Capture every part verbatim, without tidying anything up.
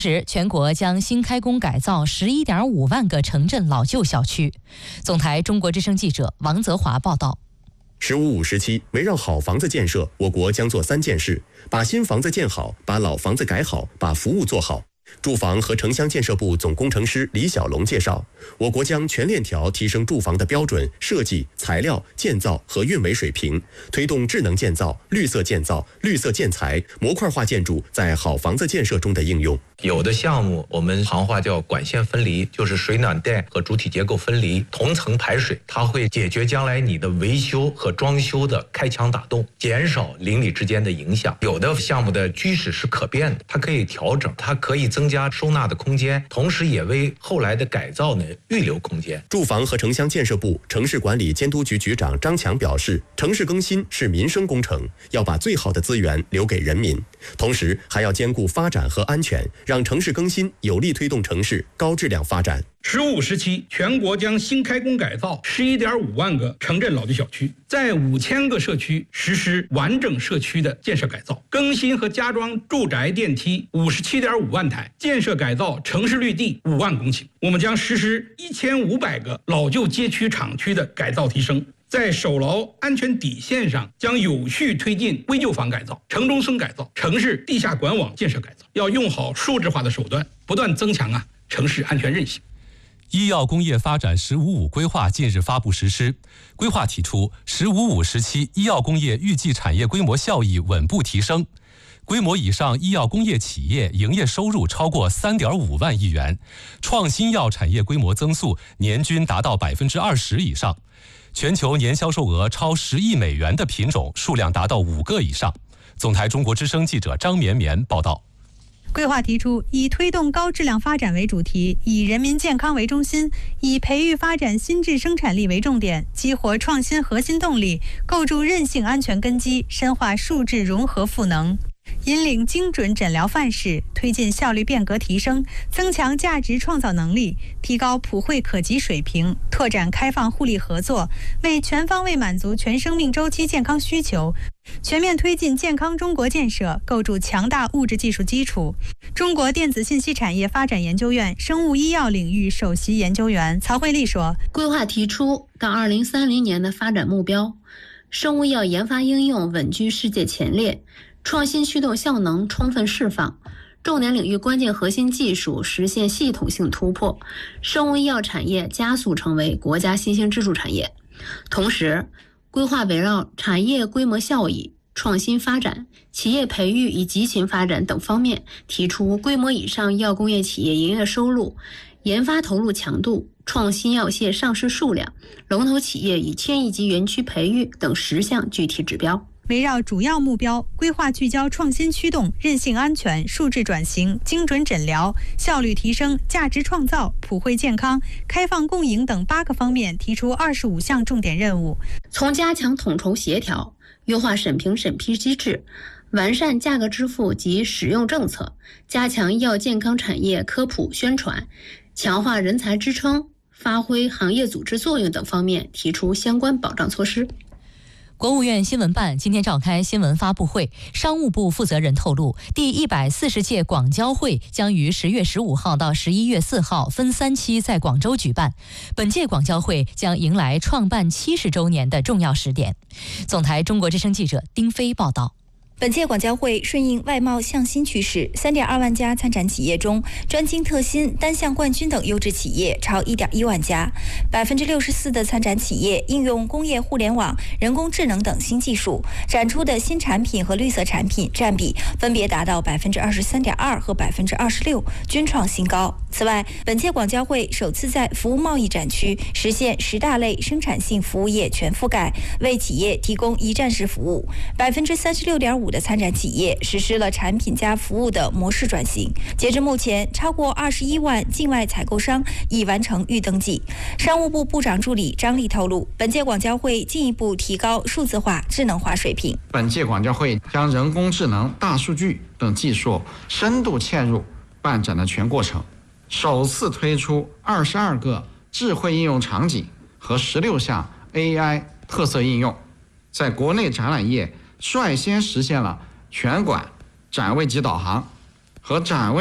时，全国将新开工改造十一点五万个城镇老旧小区。总台中国之声记者王泽华报道。 十五五时期，围绕好房子建设，我国将做三件事：把新房子建好，把老房子改好，把服务做好。住房和城乡建设部总工程师李小龙介绍，我国将全链条提升住房的标准、设计、材料、建造和运维水平，推动智能建造、绿色建造、绿色建材、模块化建筑在好房子建设中的应用。 有的项目我们行话叫管线分离，就是水暖带和主体结构分离，同层排水，它会解决将来你的维修和装修的开墙打洞，减少邻里之间的影响。有的项目的居室是可变的，它可以调整，它可以增加收纳的空间，同时也为后来的改造呢预留空间。 住房和城乡建设部城市管理监督局局长张强表示，城市更新是民生工程，要把最好的资源留给人民，同时还要兼顾发展和安全，让城市更新有力推动城市高质量发展。 十五时期，全国将新开工改造十一点五万个城镇老旧小区，在五千个社区实施完整社区的建设改造，更新和加装住宅电梯五十七点五万台，建设改造城市绿地五万公顷。我们将实施一千五百个老旧街区厂区的改造提升。在守牢安全底线上，将有序推进危旧房改造、城中村改造、城市地下管网建设改造，要用好数字化的手段，不断增强啊城市安全韧性。 医药工业发展“十五五”规划近日发布实施。规划提出，“十五五”时期医药工业预计产业规模效益稳步提升，规模以上医药工业企业营业收入超过 三点五万亿元，创新药产业规模增速年均达到 百分之二十 以上，全球年销售额超十亿美元的品种数量达到五个以上。总台中国之声记者张绵绵报道。 规划提出，以推动高质量发展为主题，以人民健康为中心，以培育发展新质生产力为重点，激活创新核心动力，构筑韧性安全根基，深化数质融合赋能，引领精准诊疗范式，推进效率变革提升，增强价值创造能力，提高普惠可及水平，拓展开放互利合作，为全方位满足全生命周期健康需求，全面推进健康中国建设，构筑强大物质技术基础。中国电子信息产业发展研究院生物医药领域首席研究员曹慧丽说， 规划提出到二零三零年的发展目标，生物药研发应用稳居世界前列，创新驱动效能充分释放，重点领域关键核心技术实现系统性突破，生物医药产业加速成为国家新兴支柱产业。同时，规划围绕产业规模效益、创新发展、企业培育与集群发展等方面，提出规模以上药工业企业营业收入、研发投入强度、创新药械上市数量、龙头企业与千亿级园区培育等十项具体指标。 围绕主要目标，规划聚焦创新驱动、韧性安全、数字转型、精准诊疗、效率提升、价值创造、普惠健康、开放共赢等八个方面，提出二十五项重点任务。 从加强统筹协调、优化审评审批机制、完善价格支付及使用政策、加强医药健康产业科普宣传、强化人才支撑、发挥行业组织作用等方面提出相关保障措施。 国务院新闻办今天召开新闻发布会，商务部负责人透露，第一百四十届广交会将于十月十五号到十一月四号分三期在广州举办。本届广交会将迎来创办七十周年的重要时点。总台中国之声记者丁飞报道。 本届广交会顺应外贸向新趋势， 三点二万家参展企业中，专精特新、单项冠军等优质企业超一点一万家， 百分之六十四 的参展企业应用工业互联网、人工智能等新技术，展出的新产品和绿色产品占比分别达到 百分之二十三点二 和 百分之二十六， 均创新高。此外，本届广交会首次在服务贸易展区实现十大类生产性服务业全覆盖，为企业提供一站式服务， 百分之三十六点五 的参展企业实施了产品加服务的模式转型。截至目前，超过二十一万境外采购商已完成预登记。商务部部长助理张丽透露，本届广交会进一步提高数字化、智能化水平。 本届广交会将人工智能、大数据等技术深度嵌入办展的全过程，首次推出二十二个智慧应用场景和十六项 A I 特色应用，在国内展览业率先实现了全馆展位级导航和展位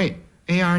A R